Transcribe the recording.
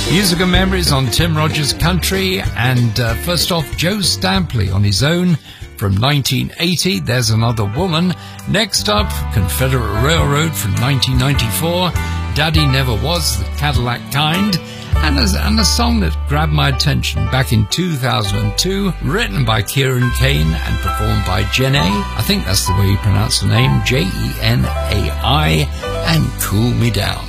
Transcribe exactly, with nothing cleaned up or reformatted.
Musical memories on Tim Rogers Country, and uh, first off, Joe Stampley on his own from nineteen eighty, There's Another Woman. Next up, Confederate Railroad from nineteen ninety-four, Daddy Never Was the Cadillac Kind, and a, and a song that grabbed my attention back in two thousand two, written by Kieran Kane and performed by Jenny. I think that's the way you pronounce the name, J E N A I, and Cool Me Down.